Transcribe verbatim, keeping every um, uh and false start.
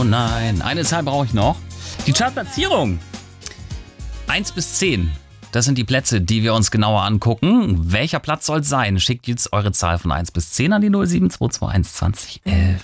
nein. Eine Zahl brauche ich noch. Die Chartplatzierung. eins bis zehn. Das sind die Plätze, die wir uns genauer angucken. Welcher Platz soll es sein? Schickt jetzt eure Zahl von eins bis zehn an die null sieben zwei zwei eins zwanzig elf.